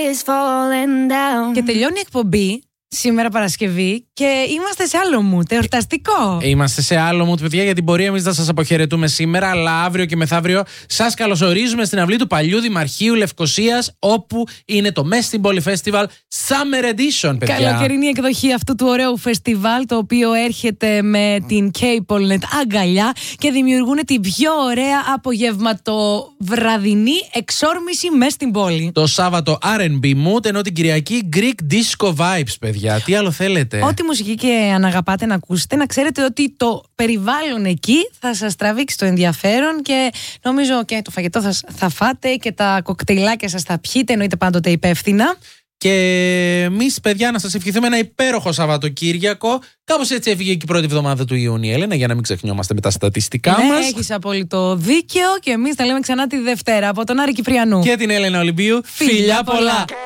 is falling down. Και τελειώνει η εκπομπή σήμερα Παρασκευή και είμαστε σε άλλο mood, εορταστικό. Είμαστε σε άλλο mood, παιδιά, γιατί μπορεί εμείς να σας αποχαιρετούμε σήμερα, αλλά αύριο και μεθαύριο σας καλωσορίζουμε στην αυλή του παλιού Δημαρχείου Λευκωσίας, όπου είναι το Μες στην Πόλη Festival Summer Edition, παιδιά. Καλοκαιρινή εκδοχή αυτού του ωραίου φεστιβάλ, το οποίο έρχεται με την K-Polnet αγκαλιά και δημιουργούν την πιο ωραία απογευματοβραδινή εξόρμηση μες στην πόλη. Το Σάββατο R&B mood, ενώ την Κυριακή Greek Disco Vibes, παιδιά. Τι άλλο θέλετε? Ό,τι μουσική και αν αγαπάτε να ακούσετε, να ξέρετε ότι το περιβάλλον εκεί θα σας τραβήξει το ενδιαφέρον και νομίζω και το φαγητό θα φάτε και τα κοκτέιλάκια σας θα πιείτε, εννοείται πάντοτε υπεύθυνα. Και εμείς, παιδιά, να σας ευχηθούμε ένα υπέροχο Σαββατοκύριακο. Κάπως έτσι έφυγε και η πρώτη εβδομάδα του Ιούνιου, Έλενα, για να μην ξεχνιόμαστε με τα στατιστικά μας. Έχεις απόλυτο δίκαιο και εμείς τα λέμε ξανά τη Δευτέρα από τον Άρη Κυπριανού και την Έλενα Ολυμπίου. Φιλιά πολλά!